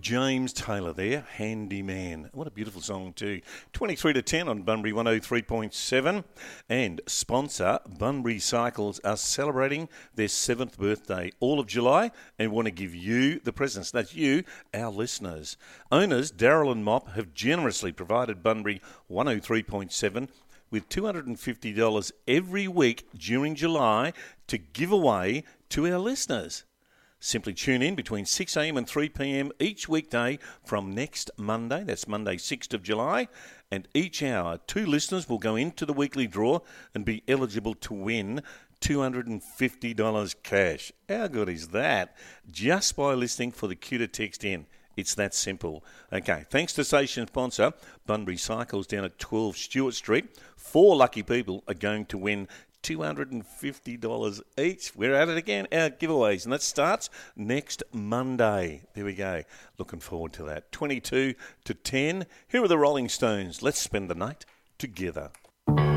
James Taylor there, Handyman. What a beautiful song too. 23 to 10 on Bunbury 103.7. And sponsor, Bunbury Cycles, are celebrating their 7th birthday all of July and want to give you the presents. That's you, our listeners. Owners Daryl and Mop have generously provided Bunbury 103.7 with $250 every week during July to give away to our listeners. Simply tune in between 6 a.m. and 3 p.m. each weekday from next Monday. That's Monday, 6th of July. And each hour, 2 listeners will go into the weekly draw and be eligible to win $250 cash. How good is that? Just by listening for the cue to text in. It's that simple. Okay, thanks to station sponsor, Bunbury Cycles down at 12 Stewart Street. 4 lucky people are going to win $250 each. We're at it again, our giveaways, and that starts next Monday. There we go. Looking forward to that. 22 to 10. Here are the Rolling Stones. Let's spend the night together.